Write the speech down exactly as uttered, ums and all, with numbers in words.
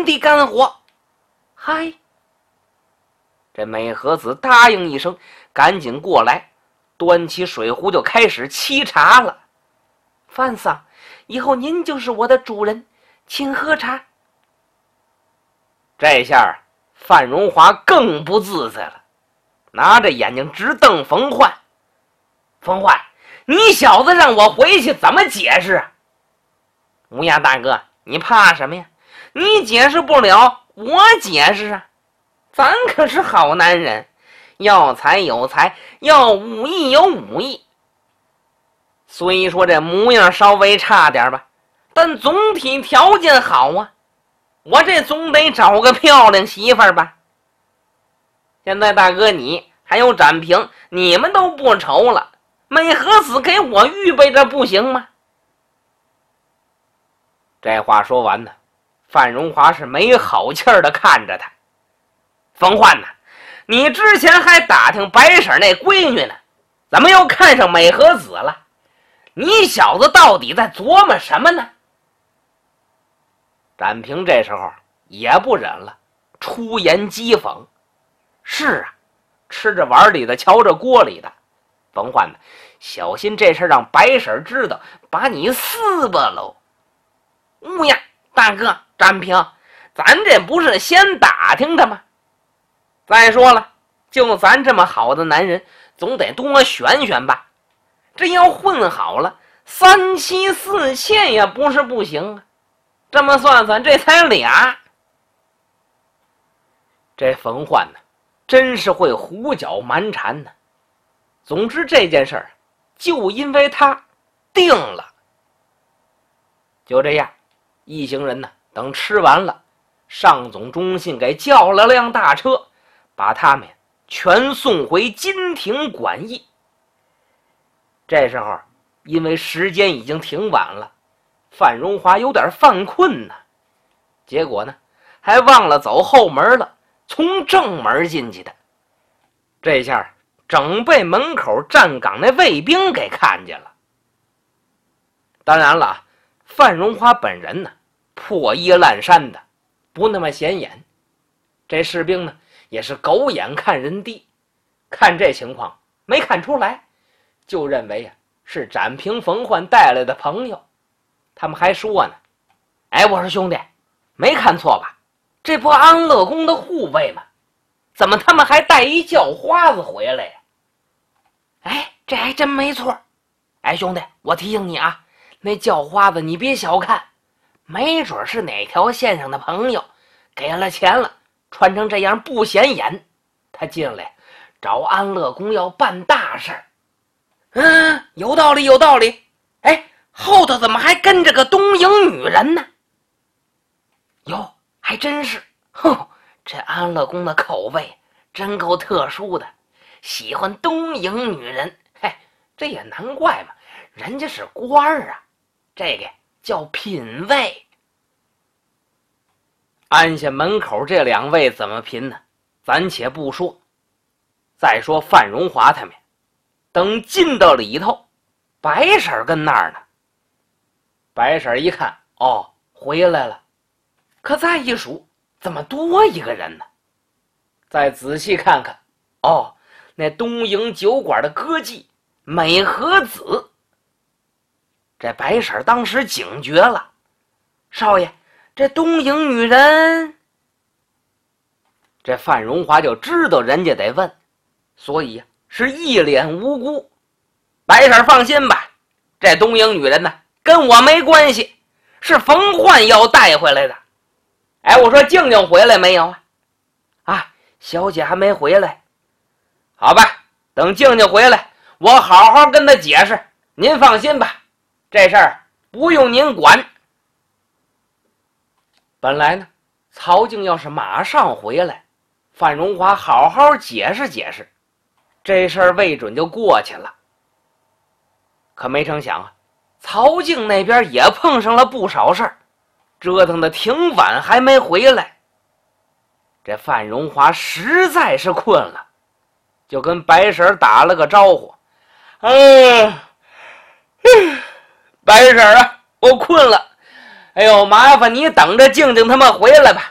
人的干活。嗨，这美和子答应一声，赶紧过来，端起水壶就开始沏茶了。范桑，以后您就是我的主人，请喝茶。这下范荣华更不自在了，拿着眼睛直瞪冯焕。冯焕，你小子让我回去怎么解释啊？乌鸦大哥，你怕什么呀？你解释不了，我解释啊！咱可是好男人，要财有财，要武艺有武艺。虽说这模样稍微差点吧，但总体条件好啊。我这总得找个漂亮媳妇儿吧。现在大哥你还有展平，你们都不愁了，美和子给我预备着不行吗？这话说完呢，范荣华是没好气儿的看着他。冯焕呐，你之前还打听白婶那闺女呢，怎么又看上美和子了？你小子到底在琢磨什么呢？展平这时候也不忍了，出言讥讽。是啊，吃着碗里的，瞧着锅里的。冯焕呢，小心这事让白婶知道，把你撕巴喽。乌呀，大哥，展平，咱这不是先打听他吗？再说了，就咱这么好的男人，总得多选选吧。这要混好了，三妻四妾也不是不行啊。这么算算，这才俩。这冯焕呢，真是会胡搅蛮缠呢。总之这件事儿，就因为他定了。就这样，一行人呢，等吃完了，上总中信给叫了辆大车，把他们全送回金庭馆驿。这时候，因为时间已经挺晚了，范荣华有点犯困呢，结果呢，还忘了走后门了，从正门进去的。这下整被门口站岗那卫兵给看见了。当然了，范荣华本人呢，破衣烂衫的，不那么显眼。这士兵呢，也是狗眼看人低，看这情况没看出来，就认为啊是展平冯焕带来的朋友。他们还说呢，哎，我说兄弟，没看错吧？这不安乐宫的护卫吗？怎么他们还带一叫花子回来呀？哎，这还真没错。哎，兄弟，我提醒你啊，那叫花子你别小看，没准是哪条线上的朋友，给了钱了，穿成这样不显眼，他进来找安乐宫要办大事儿。嗯，有道理，有道理。哎，后头怎么还跟着个东瀛女人呢？哟，还真是。哼，这安乐宫的口味真够特殊的，喜欢东瀛女人。嘿，这也难怪嘛，人家是官儿啊，这个叫品位。按下门口这两位怎么评呢？暂且不说。再说范荣华他们，等进到里头，白婶跟那儿呢。白婶一看，哦，回来了。可再一数，怎么多一个人呢？再仔细看看，哦，那东瀛酒馆的歌妓美和子。这白婶当时警觉了，少爷，这东瀛女人……这范荣华就知道人家得问，所以是一脸无辜。白婶放心吧，这东瀛女人呢，跟我没关系，是冯焕要带回来的。哎，我说静静回来没有啊？啊，小姐还没回来。好吧，等静静回来，我好好跟她解释。您放心吧，这事儿不用您管。本来呢，曹静要是马上回来，范荣华好好解释解释，这事儿未准就过去了。可没成想啊，曹静那边也碰上了不少事儿，折腾的挺晚还没回来。这范荣华实在是困了，就跟白婶打了个招呼：“嗯，白婶啊，我困了。哎呦，麻烦你等着静静他们回来吧，